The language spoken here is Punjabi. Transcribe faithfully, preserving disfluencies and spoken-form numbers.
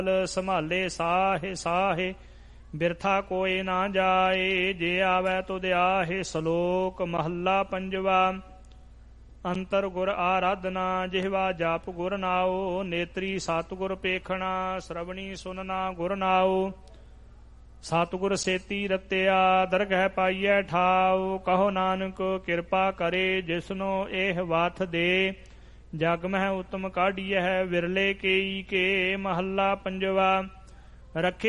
ਸੰਭਾਲੇ ਸਾਹੇ ਸਾਹੇ ਬਿਰਥਾ ਕੋਇ ਨਾ ਜਾਏ। ਜੇ ਆਵੈ ਤੁਧ ਆਹੇ। ਸ਼ਲੋਕ ਮਹੱਲਾ ਪੰਜਵਾ। ਅੰਤਰ ਗੁਰ ਆਰਾਧਨਾ ਜਿਹਵਾ ਜਪ ਗੁਰ ਨਾਉ। ਨੇਤਰੀ ਸਤਿਗੁਰ ਪੇਖਣਾ ਸ਼ਰਵਣੀ ਸੁਨਨਾ ਗੁਰ ਨਾਉ। ਸਤਿਗੁਰ ਸੇਤੀ ਰਤਿਆ ਦਰਗਹਿ ਪਾਈਐ ਠਾਉ। ਕਹੋ ਨਾਨਕ ਕਿਰਪਾ ਕਰੇ ਜਿਸਨੋ ਇਹ ਵਾਥ ਦੇ। ਜਗ ਮਹਿ ਉਤਮ ਕਾਢੀਐ ਵਿਰਲੇ ਕੇਈ ਕੇ। ਮਹੱਲਾ ਪੰਜਵਾ। ਰੱਖੇ